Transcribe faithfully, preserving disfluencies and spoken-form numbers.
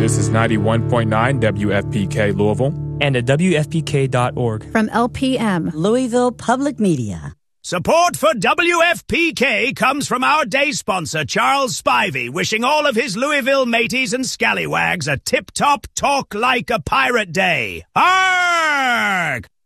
This is ninety-one point nine W F P K Louisville. And at W F P K dot org. From L P M, Louisville Public Media. Support for W F P K comes from our day sponsor, Charles Spivey, wishing all of his Louisville mateys and scallywags a tip-top talk like a pirate day. Arrgh!